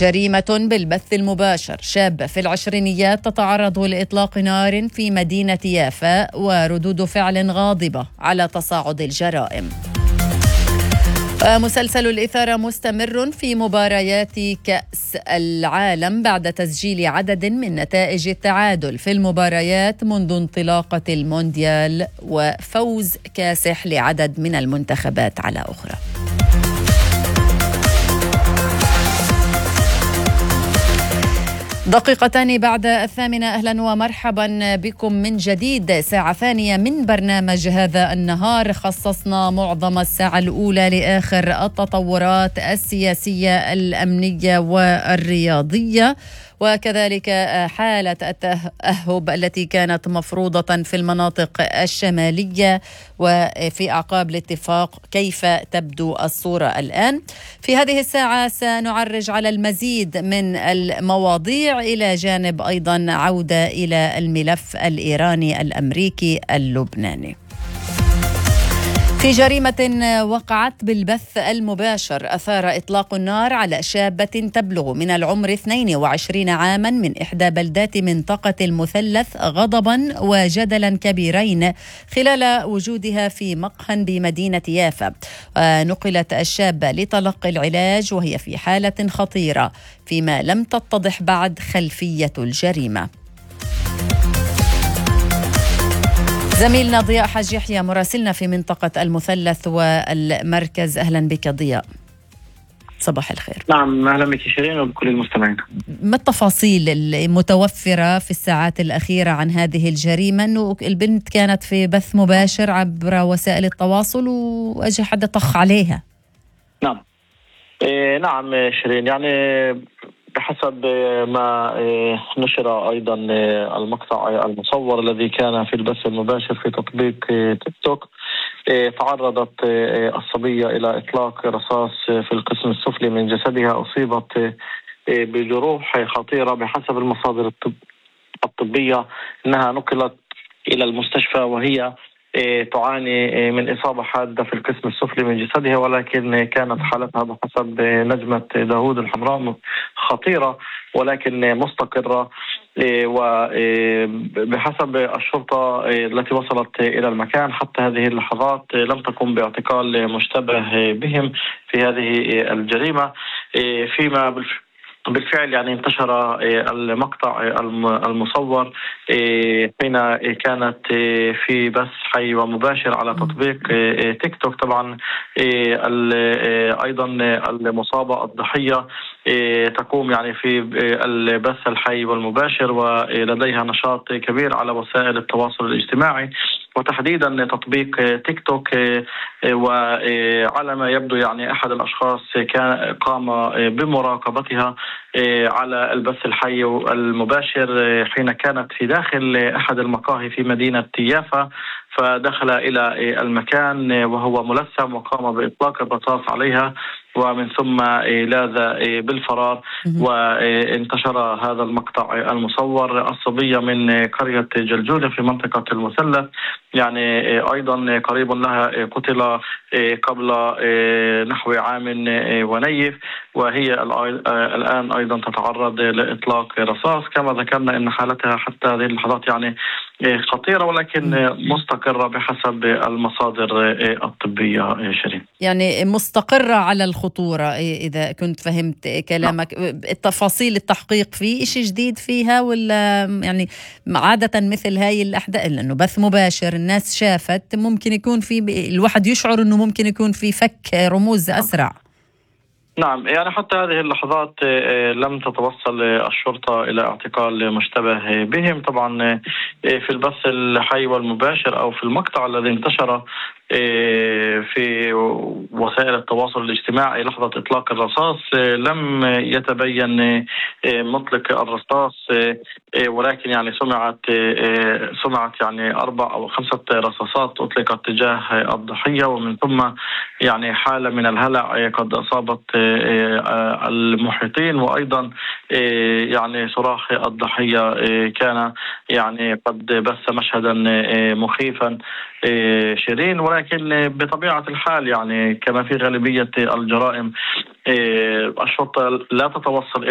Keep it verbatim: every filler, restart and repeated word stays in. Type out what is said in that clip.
جريمة بالبث المباشر، شابة في العشرينيات تتعرض لإطلاق نار في مدينة يافا وردود فعل غاضبة على تصاعد الجرائم. مسلسل الإثارة مستمر في مباريات كأس العالم بعد تسجيل عدد من نتائج التعادل في المباريات منذ انطلاقة المونديال وفوز كاسح لعدد من المنتخبات على أخرى. دقيقتان بعد الثامنة، أهلا ومرحبا بكم من جديد. ساعة ثانية من برنامج هذا النهار خصصنا معظم الساعة الأولى لآخر التطورات السياسية الأمنية والرياضية، وكذلك حالة التأهب التي كانت مفروضة في المناطق الشمالية وفي أعقاب الاتفاق، كيف تبدو الصورة الآن. في هذه الساعة سنعرج على المزيد من المواضيع، إلى جانب أيضا عودة إلى الملف الإيراني الأمريكي اللبناني. في جريمة وقعت بالبث المباشر أثار إطلاق النار على شابة تبلغ من العمر اثنين وعشرين عاما من إحدى بلدات منطقة المثلث غضبا وجدلا كبيرين خلال وجودها في مقهى بمدينة يافا. نقلت الشابة لتلقي العلاج وهي في حالة خطيرة، فيما لم تتضح بعد خلفية الجريمة. زميلنا ضياء حاج يحيى مراسلنا في منطقة المثلث والمركز، أهلا بك ضياء، صباح الخير. نعم، أهلا بك شيرين وبكل المستمعين. ما التفاصيل المتوفرة في الساعات الأخيرة عن هذه الجريمة؟ أنه البنت كانت في بث مباشر عبر وسائل التواصل وأجى حدا طخ عليها. نعم إيه نعم شيرين، يعني بحسب ما نشر أيضا المقطع المصور الذي كان في البث المباشر في تطبيق تيك توك، تعرضت الصبية إلى إطلاق رصاص في القسم السفلي من جسدها، أصيبت بجروح خطيرة. بحسب المصادر الطبية أنها نقلت إلى المستشفى وهي تعاني من إصابة حادة في القسم السفلي من جسدها، ولكن كانت حالتها بحسب نجمة داود الحمراء خطيرة ولكن مستقرة. وبحسب الشرطة التي وصلت إلى المكان حتى هذه اللحظات لم تقم باعتقال مشتبه بهم في هذه الجريمة. فيما بالفعل يعني انتشر المقطع المصور حين كانت في بث حي ومباشر على تطبيق تيك توك. طبعا أيضا المصابة الضحية تقوم يعني في البث الحي والمباشر ولديها نشاط كبير على وسائل التواصل الاجتماعي وتحديدا تطبيق تيك توك. وعلى ما يبدو يعني أحد الأشخاص كان قام بمراقبتها على البث الحي المباشر حين كانت في داخل أحد المقاهي في مدينة يافا، فدخل إلى المكان وهو ملثم وقام بإطلاق الرصاص عليها ومن ثم لاذ بالفرار. وانتشر هذا المقطع المصور. الصبية من قرية جلجولة في منطقة المثلث، يعني أيضا قريب لها، قتل قبل نحو عام ونيف، وهي الآن أيضا تتعرض لإطلاق رصاص. كما ذكرنا أن حالتها حتى هذه اللحظات يعني خطيرة ولكن مستقرة بحسب المصادر الطبية شيرين. يعني مستقرة على الخطورة إذا كنت فهمت كلامك. التفاصيل التحقيق فيه إشي جديد فيها ولا يعني عادة مثل هاي الأحداث لأنه بث مباشر الناس شافت ممكن يكون في الواحد يشعر أنه ممكن يكون في فك رموز أسرع؟ نعم، يعني حتى هذه اللحظات لم تتوصل الشرطة إلى اعتقال مشتبه بهم. طبعا في البث الحي والمباشر أو في المقطع الذي انتشر في وسائل التواصل الاجتماعي لحظة إطلاق الرصاص لم يتبين مطلق الرصاص، ولكن يعني سمعت سمعت يعني أربع أو خمسة رصاصات أطلقت تجاه الضحية، ومن ثم يعني حالة من الهلع قد أصابت المحيطين، وأيضا يعني صراخ الضحية كان يعني قد بث مشهدا مخيفا شيرين. ولكن بطبيعة الحال يعني كما في غالبية الجرائم الشرطة لا تتوصل